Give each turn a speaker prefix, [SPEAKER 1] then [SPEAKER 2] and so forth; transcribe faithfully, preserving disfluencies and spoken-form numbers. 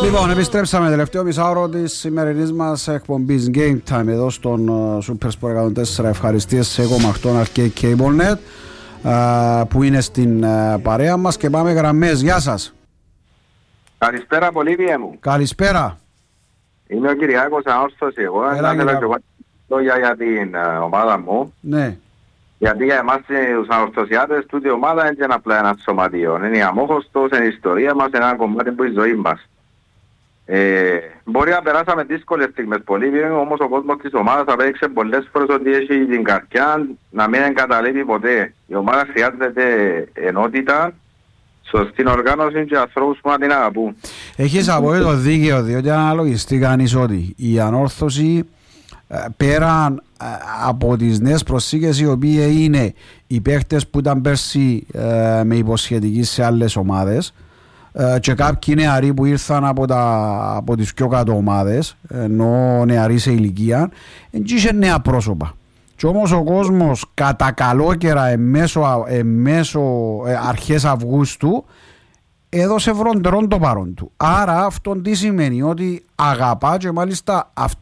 [SPEAKER 1] Λοιπόν, επιστρέψαμε τελευταίο μισάωρο της σημερινής μας εκπομπής Game Time εδώ στον Super Sport εκατόν τέσσερα. Ευχαριστίες σε εγώ McDonald's και CableNet που είναι στην παρέα μας και πάμε γραμμές. Γεια σας.
[SPEAKER 2] Καλησπέρα πολύ, βιέ μου.
[SPEAKER 1] Καλησπέρα.
[SPEAKER 2] Είμαι ο Κυριάκος Αόρθος, εγώ.
[SPEAKER 1] Έλα,
[SPEAKER 2] Ήθελα και εγώ λόγια για την uh, ομάδα μου.
[SPEAKER 1] Ναι.
[SPEAKER 2] Γιατί για εμάς τους αορθωσιάτες τούτη ομάδα είναι και απλά ένα σωματείο. Είναι η αμόχωστος, είναι η ιστορία μας, είναι ένα κομμάτι που είναι η ζωή μας. Ε, μπορεί να περάσαμε δύσκολες στιγμές πολύ, βιέ, όμως ο κόσμος της ομάδας απέδειξε πολλές φορές ότι έχει την καρδιά να μην εγκαταλείπει ποτέ. Η ομάδα χρειάζεται ενότητα, σωστή οργάνωση και ανθρώπους που να την αγαπούν.
[SPEAKER 1] Έχεις απόλυτο δίκαιο, διότι αναλογιστεί κανείς ότι η ανόρθωση πέραν από τις νέες προσήκες οι οποίοι είναι οι παίχτες που ήταν πέρσι ε, με υποσχετική σε άλλες ομάδες ε, και κάποιοι νεαροί που ήρθαν από, τα, από τις πιο κάτω ομάδες, ενώ νεαροί σε ηλικία, είχε νέα πρόσωπα. Και όμως ο κόσμος κατά καλόκαιρα εμέσω, εμέσω ε, αρχές Αυγούστου έδωσε βροντερόν το παρόν του. Άρα αυτό τι σημαίνει? Ότι αγαπά και μάλιστα αυτή